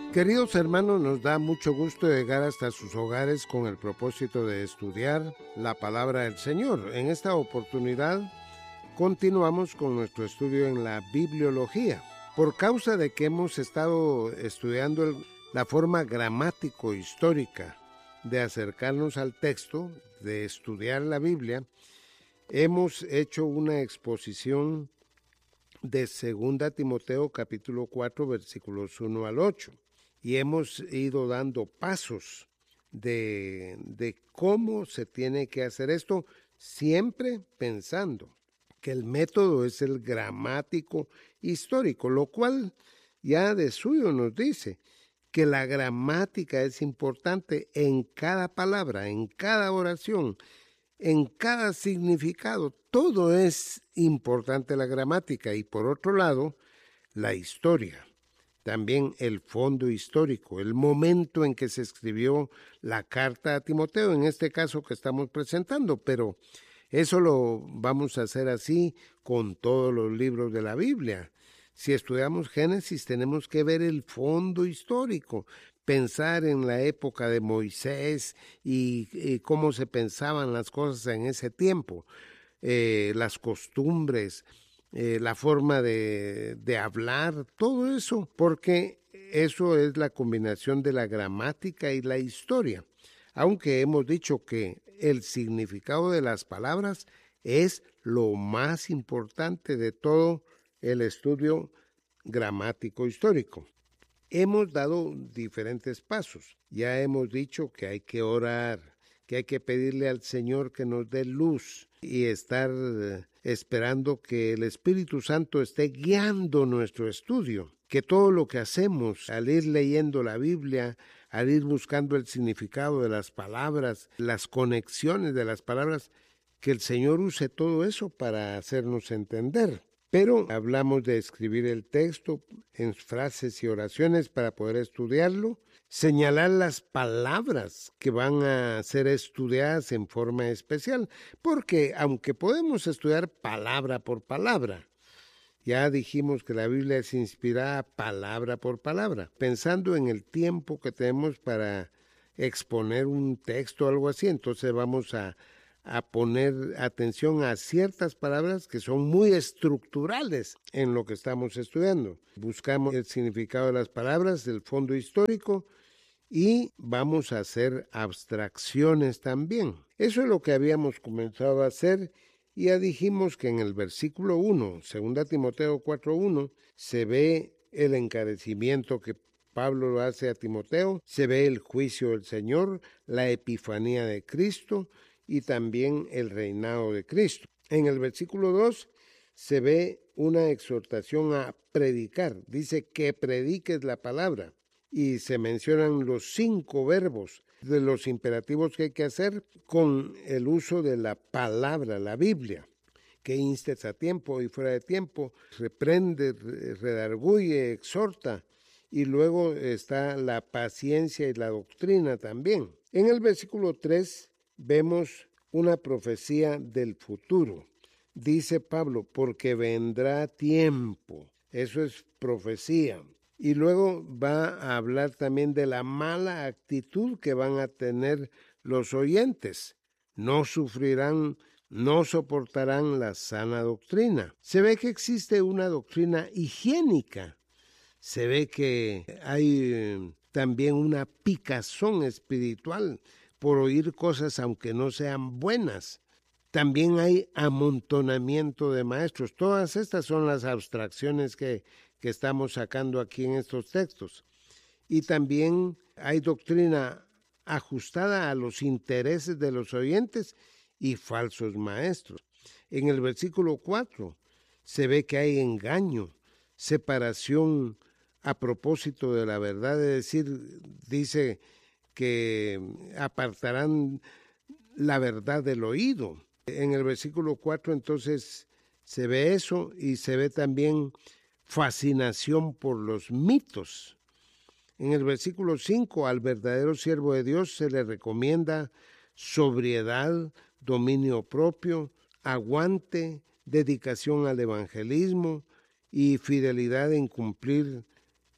Queridos hermanos, nos da mucho gusto llegar hasta sus hogares con el propósito de estudiar la palabra del Señor. En esta oportunidad continuamos con nuestro estudio en la bibliología. Por causa de que hemos estado estudiando la forma gramático-histórica de acercarnos al texto, de estudiar la Biblia, hemos hecho una exposición de 2 Timoteo capítulo 4 versículos 1 al 8. Y hemos ido dando pasos de cómo se tiene que hacer esto, siempre pensando que el método es el gramático histórico, lo cual ya de suyo nos dice que la gramática es importante en cada palabra, en cada oración, en cada significado. Todo es importante la gramática y por otro lado, la historia. También el fondo histórico, el momento en que se escribió la carta a Timoteo, en este caso que estamos presentando, pero eso lo vamos a hacer así con todos los libros de la Biblia. Si estudiamos Génesis, tenemos que ver el fondo histórico, pensar en la época de Moisés y cómo se pensaban las cosas en ese tiempo, las costumbres, la forma de hablar, todo eso, porque eso es la combinación de la gramática y la historia. Aunque hemos dicho que el significado de las palabras es lo más importante de todo el estudio gramático histórico. Hemos dado diferentes pasos. Ya hemos dicho que hay que orar, que hay que pedirle al Señor que nos dé luz y estar esperando que el Espíritu Santo esté guiando nuestro estudio, que todo lo que hacemos al ir leyendo la Biblia, al ir buscando el significado de las palabras, las conexiones de las palabras, que el Señor use todo eso para hacernos entender. Pero hablamos de escribir el texto en frases y oraciones para poder estudiarlo, señalar las palabras que van a ser estudiadas en forma especial, porque aunque podemos estudiar palabra por palabra, ya dijimos que la Biblia es inspirada palabra por palabra, pensando en el tiempo que tenemos para exponer un texto o algo así, entonces vamos a poner atención a ciertas palabras que son muy estructurales en lo que estamos estudiando. Buscamos el significado de las palabras, el fondo histórico y vamos a hacer abstracciones también. Eso es lo que habíamos comenzado a hacer y ya dijimos que en el versículo 1, 2 Timoteo 4:1, se ve el encarecimiento que Pablo lo hace a Timoteo, se ve el juicio del Señor, la epifanía de Cristo y también el reinado de Cristo. En el versículo 2 se ve una exhortación a predicar. Dice que prediques la palabra. Y se mencionan los 5 verbos de los imperativos que hay que hacer con el uso de la palabra, la Biblia. Que instes a tiempo y fuera de tiempo, reprende, redarguye, exhorta. Y luego está la paciencia y la doctrina también. En el versículo 3 vemos una profecía del futuro. Dice Pablo, porque vendrá tiempo. Eso es profecía. Y luego va a hablar también de la mala actitud que van a tener los oyentes. No sufrirán, no soportarán la sana doctrina. Se ve que existe una doctrina higiénica. Se ve que hay también una picazón espiritual por oír cosas aunque no sean buenas. También hay amontonamiento de maestros. Todas estas son las abstracciones que estamos sacando aquí en estos textos. Y también hay doctrina ajustada a los intereses de los oyentes y falsos maestros. En el versículo 4 se ve que hay engaño, separación a propósito de la verdad, es decir, dice que apartarán la verdad del oído. En el versículo 4 entonces se ve eso y se ve también fascinación por los mitos. En el versículo 5 al verdadero siervo de Dios se le recomienda sobriedad, dominio propio, aguante, dedicación al evangelismo y fidelidad en cumplir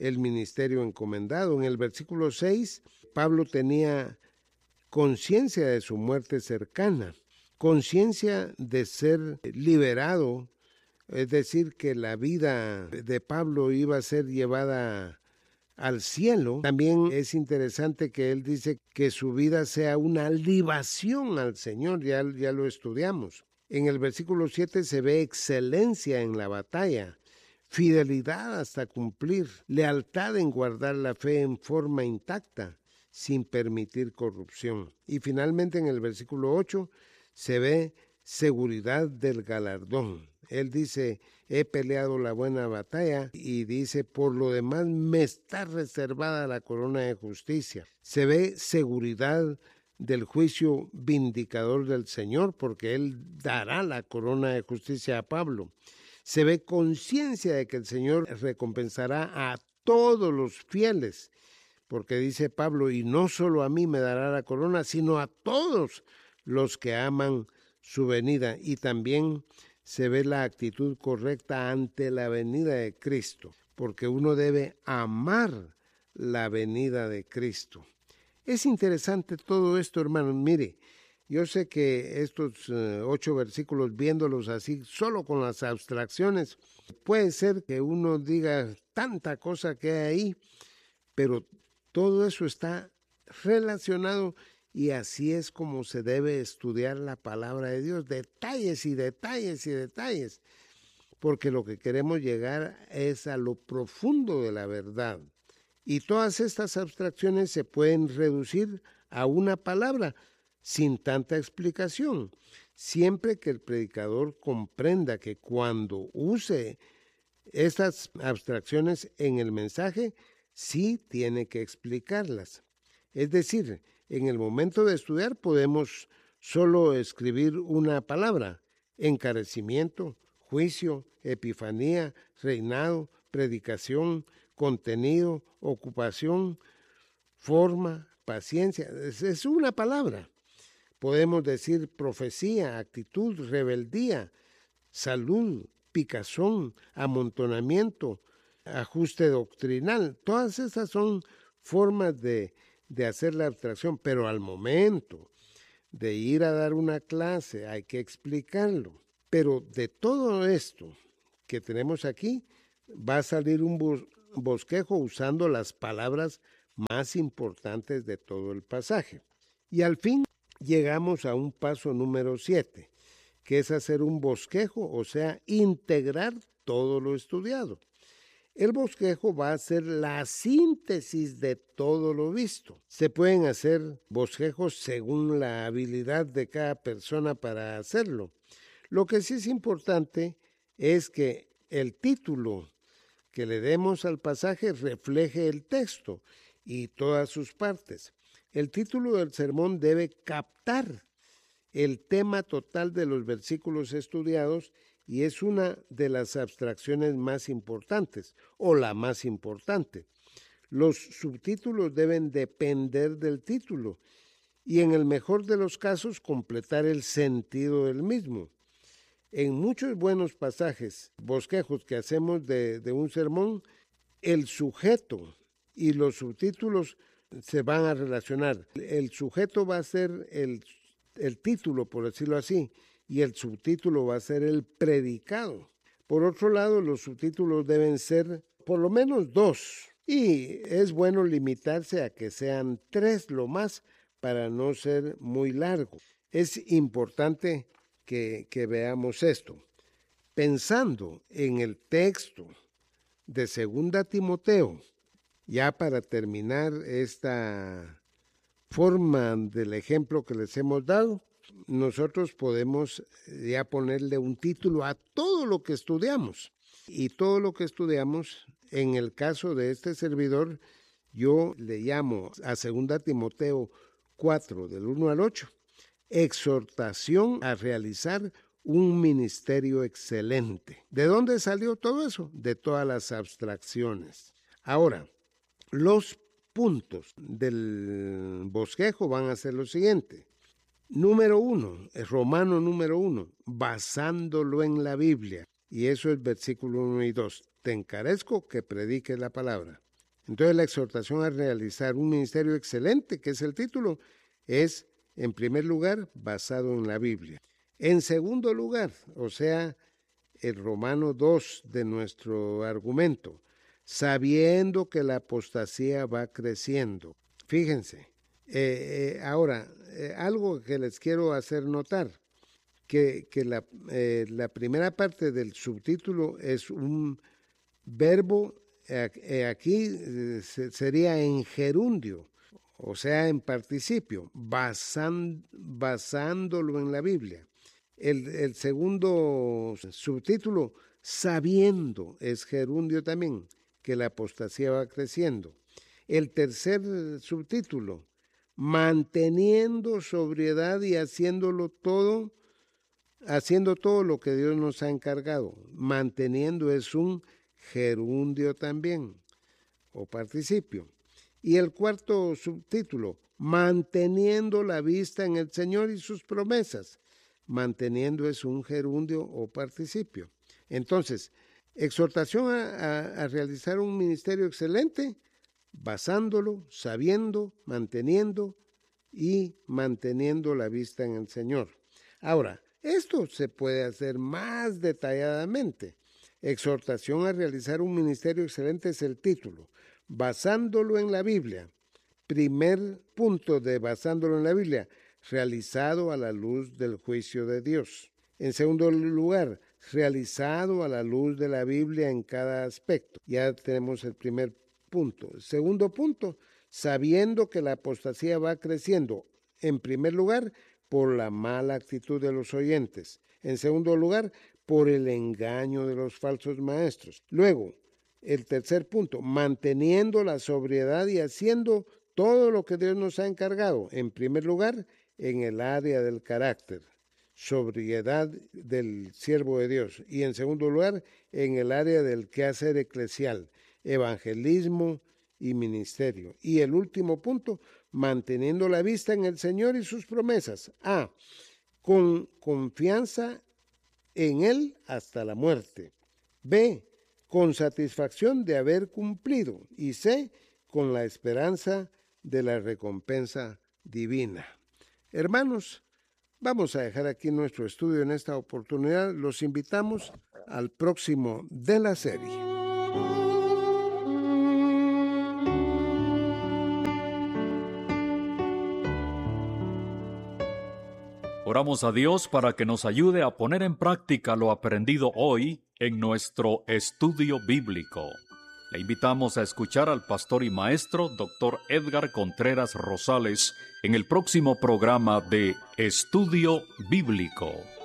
el ministerio encomendado. En el versículo 6, Pablo tenía conciencia de su muerte cercana, conciencia de ser liberado, es decir, que la vida de Pablo iba a ser llevada al cielo. También es interesante que él dice que su vida sea una libación al Señor, ya lo estudiamos. En el versículo 7 se ve excelencia en la batalla, fidelidad hasta cumplir, lealtad en guardar la fe en forma intacta, sin permitir corrupción. Y finalmente en el versículo 8 se ve seguridad del galardón. Él dice, he peleado la buena batalla, y dice, por lo demás me está reservada la corona de justicia. Se ve seguridad del juicio vindicador del Señor, porque Él dará la corona de justicia a Pablo. Se ve conciencia de que el Señor recompensará a todos los fieles, porque dice Pablo, y no solo a mí me dará la corona, sino a todos los que aman su venida. Y también se ve la actitud correcta ante la venida de Cristo, porque uno debe amar la venida de Cristo. Es interesante todo esto, hermanos. Mire, yo sé que estos 8 versículos, viéndolos así, solo con las abstracciones, puede ser que uno diga tanta cosa que hay ahí, pero todo eso está relacionado, y así es como se debe estudiar la palabra de Dios, detalles y detalles y detalles, porque lo que queremos llegar es a lo profundo de la verdad. Y todas estas abstracciones se pueden reducir a una palabra sin tanta explicación, siempre que el predicador comprenda que cuando use estas abstracciones en el mensaje, sí tiene que explicarlas. Es decir, en el momento de estudiar podemos solo escribir una palabra: encarecimiento, juicio, epifanía, reinado, predicación, contenido, ocupación, forma, paciencia. Es una palabra. Podemos decir profecía, actitud, rebeldía, salud, picazón, amontonamiento, ajuste doctrinal. Todas esas son formas de hacer la abstracción, pero al momento de ir a dar una clase hay que explicarlo. Pero de todo esto que tenemos aquí, va a salir un bosquejo usando las palabras más importantes de todo el pasaje. Y al fin llegamos a un paso número 7, que es hacer un bosquejo, o sea, integrar todo lo estudiado. El bosquejo va a ser la síntesis de todo lo visto. Se pueden hacer bosquejos según la habilidad de cada persona para hacerlo. Lo que sí es importante es que el título que le demos al pasaje refleje el texto y todas sus partes. El título del sermón debe captar el tema total de los versículos estudiados, y es una de las abstracciones más importantes, o la más importante. Los subtítulos deben depender del título y, en el mejor de los casos, completar el sentido del mismo. En muchos buenos pasajes, bosquejos que hacemos de un sermón, el sujeto y los subtítulos se van a relacionar. El sujeto va a ser el título, por decirlo así, y el subtítulo va a ser el predicado. Por otro lado, los subtítulos deben ser por lo menos 2, y es bueno limitarse a que sean 3 lo más, para no ser muy largo. Es importante que veamos esto. Pensando en el texto de 2 Timoteo, ya para terminar esta forma del ejemplo que les hemos dado, nosotros podemos ya ponerle un título a todo lo que estudiamos. Y todo lo que estudiamos, en el caso de este servidor, yo le llamo a 2 Timoteo 4, del 1 al 8, exhortación a realizar un ministerio excelente. ¿De dónde salió todo eso? De todas las abstracciones. Ahora, los puntos del bosquejo van a ser los siguientes. Número 1, Romano número 1, basándolo en la Biblia. Y eso es versículo 1 y 2. Te encarezco que prediques la palabra. Entonces la exhortación a realizar un ministerio excelente, que es el título, es en primer lugar basado en la Biblia. En segundo lugar, o sea, el Romano 2 de nuestro argumento, sabiendo que la apostasía va creciendo. Fíjense, ahora, algo que les quiero hacer notar, que la primera parte del subtítulo es un verbo, aquí sería en gerundio, o sea, en participio, basándolo en la Biblia. El segundo subtítulo, sabiendo, es gerundio también, que la apostasía va creciendo. El tercer subtítulo, manteniendo sobriedad y haciendo todo lo que Dios nos ha encargado. Manteniendo es un gerundio también, o participio. Y el cuarto subtítulo, manteniendo la vista en el Señor y sus promesas. Manteniendo es un gerundio o participio. Entonces, exhortación a realizar un ministerio excelente, basándolo, sabiendo, manteniendo y manteniendo la vista en el Señor. Ahora, esto se puede hacer más detalladamente. Exhortación a realizar un ministerio excelente es el título, basándolo en la Biblia. Primer punto de basándolo en la Biblia, realizado a la luz del juicio de Dios. En segundo lugar, realizado a la luz de la Biblia en cada aspecto. Ya tenemos el primer punto. Segundo punto, sabiendo que la apostasía va creciendo. En primer lugar, por la mala actitud de los oyentes. En segundo lugar, por el engaño de los falsos maestros. Luego, el tercer punto, manteniendo la sobriedad y haciendo todo lo que Dios nos ha encargado. En primer lugar, en el área del carácter, sobriedad del siervo de Dios. Y en segundo lugar, en el área del quehacer eclesial, evangelismo y ministerio. Y el último punto, manteniendo la vista en el Señor y sus promesas. A, con confianza en Él hasta la muerte. B, con satisfacción de haber cumplido. Y C, con la esperanza de la recompensa divina. Hermanos, vamos a dejar aquí nuestro estudio en esta oportunidad. Los invitamos al próximo de la serie. Oramos a Dios para que nos ayude a poner en práctica lo aprendido hoy en nuestro estudio bíblico. Le invitamos a escuchar al pastor y maestro Dr. Edgar Contreras Rosales en el próximo programa de Estudio Bíblico.